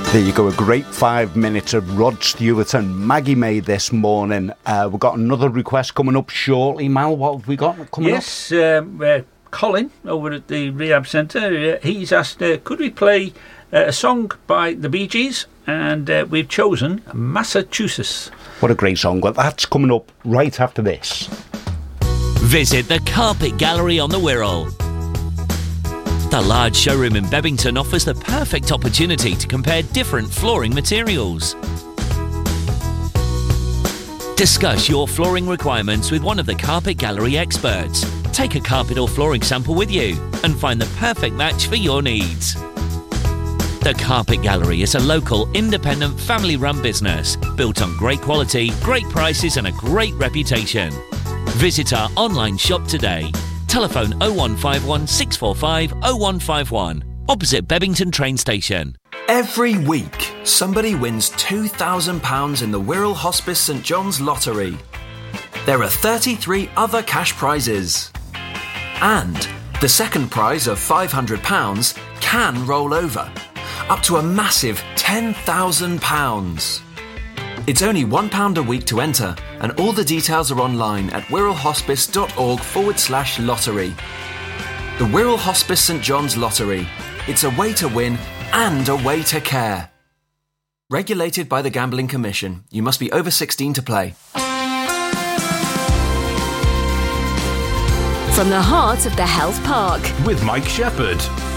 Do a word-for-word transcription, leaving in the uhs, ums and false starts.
There you go, a great five minutes of Rod Stewart and Maggie May this morning. Uh, we've got another request coming up shortly. Mal, what have we got coming yes, up? Yes, um, uh, Colin over at the Rehab Centre, uh, he's asked, uh, could we play uh, a song by the Bee Gees? And uh, we've chosen Massachusetts. What a great song. Well, that's coming up right after this. Visit the Carpet Gallery on the Wirral. The large showroom in Bebington offers the perfect opportunity to compare different flooring materials. Discuss your flooring requirements with one of the Carpet Gallery experts. Take a carpet or flooring sample with you and find the perfect match for your needs. The Carpet Gallery is a local, independent, family-run business built on great quality, great prices and a great reputation. Visit our online shop today. Telephone oh one five one, six four five, oh one five one, opposite Bebington train station. Every week, somebody wins two thousand pounds in the Wirral Hospice St John's Lottery. There are thirty-three other cash prizes. And the second prize of five hundred pounds can roll over, up to a massive ten thousand pounds. It's only one pound a week to enter, and all the details are online at wirralhospice.org forward slash lottery. The Wirral Hospice St John's Lottery. It's a way to win and a way to care. Regulated by the Gambling Commission. You must be over sixteen to play. From the heart of the Health Park. With Mike Shepherd.